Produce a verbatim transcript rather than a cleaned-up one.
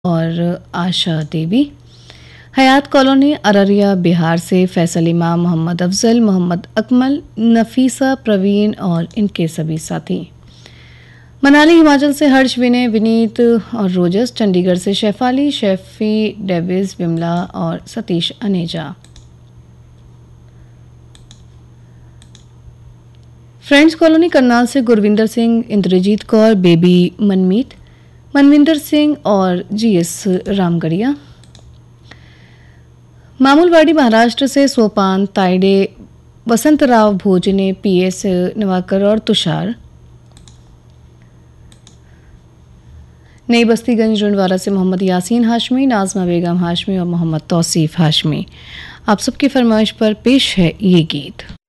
और आशा देवी। हयात कॉलोनी अररिया बिहार से फैसल इमाम, मोहम्मद अफजल, मोहम्मद अकमल, नफीसा, प्रवीण और इनके सभी साथी। मनाली हिमाचल से हर्ष, विनय, विनीत और रोजस। चंडीगढ़ से शेफाली, शेफी, डेविस, विमला और सतीश अनेजा। फ्रेंड्स कॉलोनी करनाल से गुरविंदर सिंह, इंद्रजीत कौर, बेबी मनमीत, मनविंदर सिंह और जीएस रामगढ़िया। मामूलवाड़ी महाराष्ट्र से सोपान, ताइडे, वसंतराव भोजने, पीएस नवाकर और तुषार। नई बस्तीगंज रुंडवाला से मोहम्मद यासीन हाशमी, नाजमा बेगम हाशमी और मोहम्मद तौसीफ हाशमी। आप सबकी फरमाइश पर पेश है ये गीत।